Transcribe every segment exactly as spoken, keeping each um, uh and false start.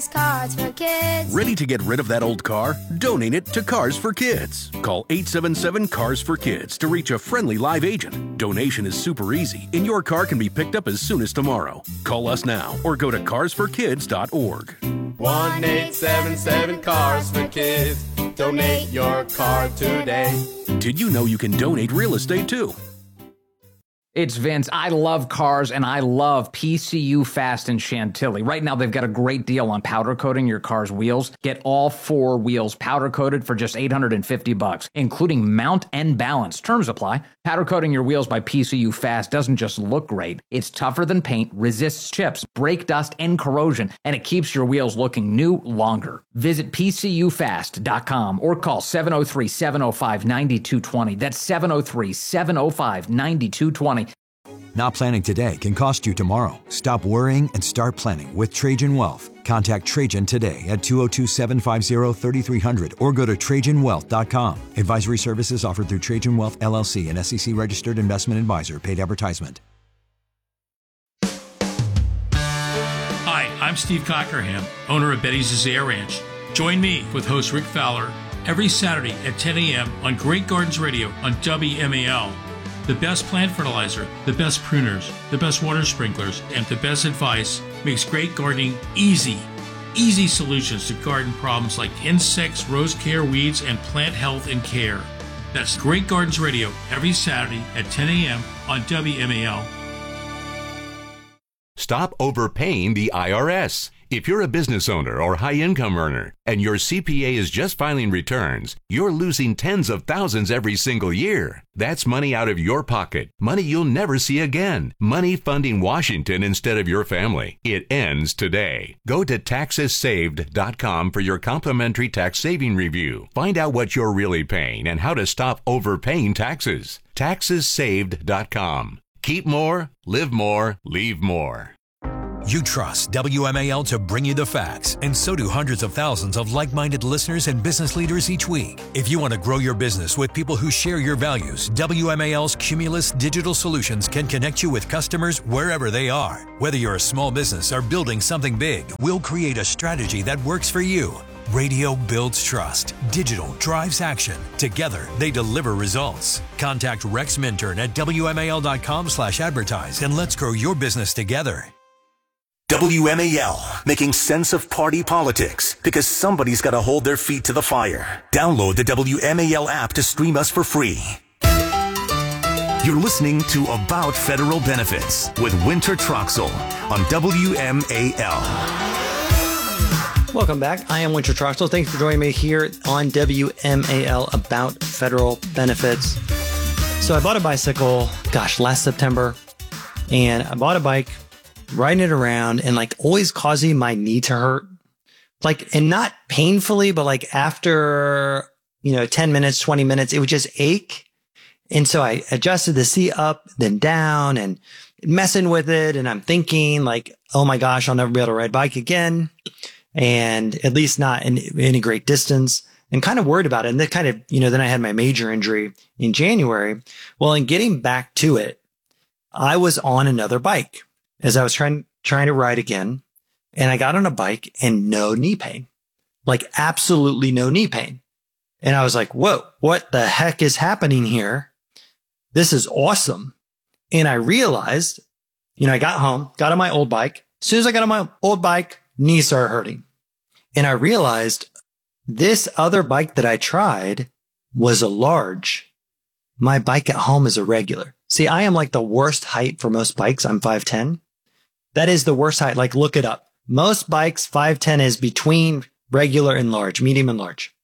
says Cars for Kids. Ready to get rid of that old car? Donate it to Cars for Kids. Call eight seven seven, CARS for Kids to reach a friendly live agent. Donation is super easy, and your car can be picked up as soon as tomorrow. Call us now or go to cars for kids dot org. one eight seven seven, CARS for Kids. Donate your car today. Did you know you can donate real estate too? It's Vince. I love cars, and I love P C U Fast in Chantilly. Right now, they've got a great deal on powder coating your car's wheels. Get all four wheels powder coated for just eight hundred fifty bucks, including mount and balance. Terms apply. Powder coating your wheels by P C U Fast doesn't just look great. It's tougher than paint, resists chips, brake dust, and corrosion, and it keeps your wheels looking new longer. Visit P C U fast dot com or call seven oh three, seven oh five, nine two two oh. That's seven oh three, seven oh five, nine two two oh. Not planning today can cost you tomorrow. Stop worrying and start planning with Trajan Wealth. Contact Trajan today at two oh two, seven five zero, three three zero zero or go to trajan wealth dot com. Advisory services offered through Trajan Wealth, L L C, an S E C-registered investment advisor. Paid advertisement. Hi, I'm Steve Cockerham, owner of Betty's Air Ranch. Join me with host Rick Fowler every Saturday at ten a.m. on Great Gardens Radio on W M A L. The best plant fertilizer, the best pruners, the best water sprinklers, and the best advice makes great gardening easy. Easy solutions to garden problems like insects, rose care, weeds, and plant health and care. That's Great Gardens Radio every Saturday at ten a.m. on W M A L. Stop overpaying the I R S. If you're a business owner or high-income earner and your C P A is just filing returns, you're losing tens of thousands every single year. That's money out of your pocket, money you'll never see again, money funding Washington instead of your family. It ends today. Go to taxes saved dot com for your complimentary tax saving review. Find out what you're really paying and how to stop overpaying taxes. taxes saved dot com. Keep more, live more, leave more. You trust W M A L to bring you the facts, and so do hundreds of thousands of like-minded listeners and business leaders each week. If you want to grow your business with people who share your values, W M A L's Cumulus Digital Solutions can connect you with customers wherever they are. Whether you're a small business or building something big, we'll create a strategy that works for you. Radio builds trust. Digital drives action. Together, they deliver results. Contact Rex Minturn at W M A L dot com slash advertise and let's grow your business together. W M A L, making sense of party politics, because somebody's got to hold their feet to the fire. Download the W M A L app to stream us for free. You're listening to About Federal Benefits with Winter Troxel on W M A L. Welcome back. I am Winter Troxel. Thanks for joining me here on W M A L About Federal Benefits. So I bought a bicycle, gosh, last September, and I bought a bike, riding it around and like always causing my knee to hurt. Like, and not painfully, but like after, you know, ten minutes, twenty minutes, it would just ache. And so I adjusted the seat up, then down and messing with it. And I'm thinking like, oh my gosh, I'll never be able to ride a bike again. And at least not in any great distance, and kind of worried about it. And then kind of, you know, then I had my major injury in January. Well, in getting back to it, I was on another bike as I was trying, trying to ride again. And I got on a bike and no knee pain, like absolutely no knee pain. And I was like, whoa, what the heck is happening here? This is awesome. And I realized, you know, I got home, got on my old bike. As soon as I got on my old bike, knees started hurting. And I realized this other bike that I tried was a large. My bike at home is a regular. See, I am like the worst height for most bikes. I'm five ten. That is the worst height. Like, look it up. Most bikes, five ten is between regular and large, medium and large.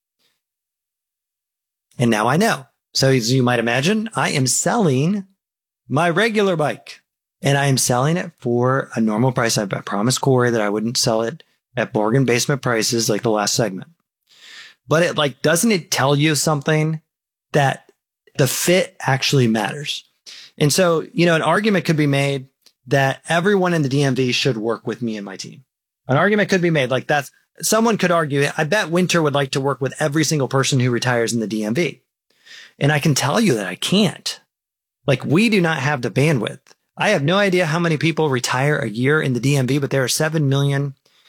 And now I know. So as you might imagine, I am selling my regular bike, and I am selling it for a normal price. I, I promised Corey that I wouldn't sell it at bargain basement prices like the last segment. But it like, doesn't it tell you something that the fit actually matters? And so, you know, an argument could be made that everyone in the D M V should work with me and my team. An argument could be made like that's, someone could argue, I bet Winter would like to work with every single person who retires in the D M V. And I can tell you that I can't. Like, we do not have the bandwidth. I have no idea how many people retire a year in the D M V, but there are seven million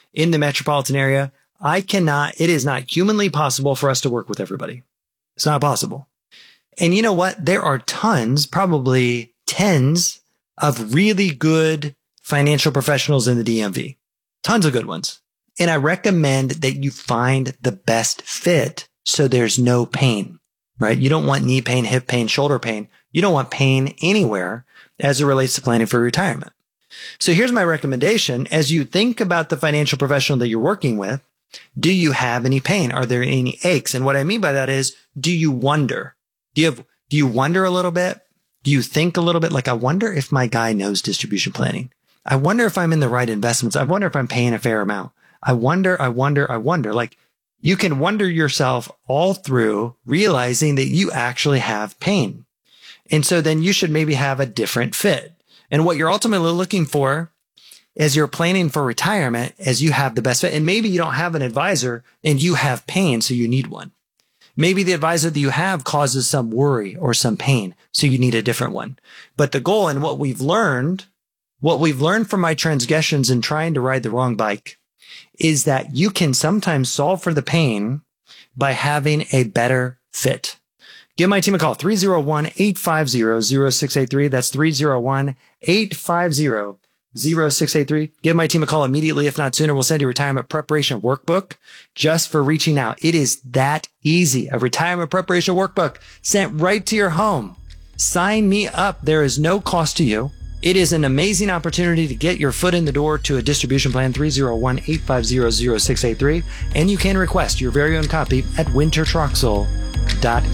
in the metropolitan area, I cannot, it is not humanly possible for us to work with everybody. It's not possible. And you know what? There are tons, probably tens of really good financial professionals in the D M V. Tons of good ones. And I recommend that you find the best fit so there's no pain, right? You don't want knee pain, hip pain, shoulder pain. You don't want pain anywhere as it relates to planning for retirement. So here's my recommendation. As you think about the financial professional that you're working with, do you have any pain? Are there any aches? And what I mean by that is, do you wonder? Do you have, do you wonder a little bit? Do you think a little bit like, I wonder if my guy knows distribution planning? I wonder if I'm in the right investments. I wonder if I'm paying a fair amount. I wonder, I wonder, I wonder. Like, you can wonder yourself all through realizing that you actually have pain. And so then you should maybe have a different fit. And what you're ultimately looking for as you're planning for retirement, as you have the best fit. And maybe you don't have an advisor and you have pain, so you need one. Maybe the advisor that you have causes some worry or some pain, so you need a different one. But the goal and what we've learned, what we've learned from my transgressions in trying to ride the wrong bike is that you can sometimes solve for the pain by having a better fit. Give my team a call, three oh one, eight five zero, zero six eight three. That's three oh one, eight five zero, zero six eight three. Give my team a call immediately. If not sooner, we'll send you a retirement preparation workbook just for reaching out. It is that easy. A retirement preparation workbook sent right to your home. Sign me up. There is no cost to you. It is an amazing opportunity to get your foot in the door to a distribution plan, three oh one, eight five zero, zero six eight three. And you can request your very own copy at winter troxel dot com.